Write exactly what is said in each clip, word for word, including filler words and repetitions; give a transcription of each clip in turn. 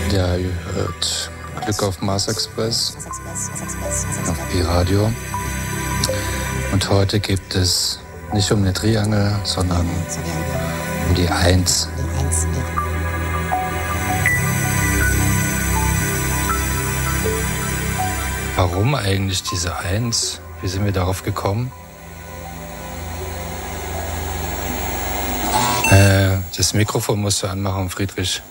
Ja, ihr hört Glück auf Mars Express auf Pi-Radio. Und heute geht es nicht um eine Triangel, sondern um die Eins. Warum eigentlich diese Eins? Wie sind wir darauf gekommen? Äh, das Mikrofon musst du anmachen, Friedrich.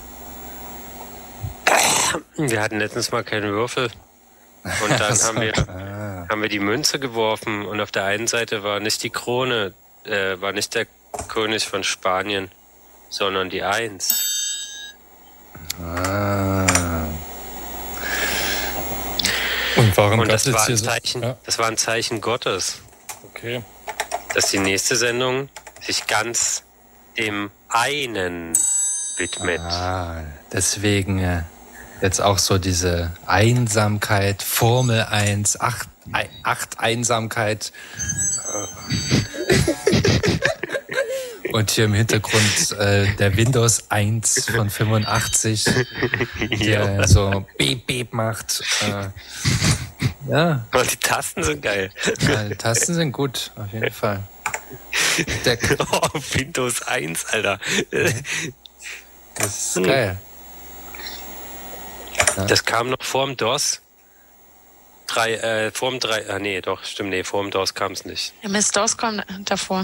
Wir hatten letztens mal keinen Würfel. Und dann haben wir, ah. haben wir die Münze geworfen und auf der einen Seite war nicht die Krone, äh, war nicht der König von Spanien, sondern die Eins. Ah. Und warum und das, das, war ein jetzt Zeichen, so? Ja. das war ein Zeichen Gottes. Okay. Dass die nächste Sendung sich ganz dem einen widmet. Ah, deswegen äh, jetzt auch so diese Einsamkeit, Formel eins, acht, acht Einsamkeit. Und hier im Hintergrund äh, der Windows eins von fünfundachtzig, der ja. so Beep Beep macht. Äh, ja. Und die Tasten sind geil. Ja, die Tasten sind gut, auf jeden Fall. Der oh, Windows eins, Alter. Das ist geil. Ja. Das kam noch vorm DOS. Drei, äh, vorm drei, ah nee, doch, stimmt, nee, vorm DOS kam es nicht. Ja, Miss DOS kam davor.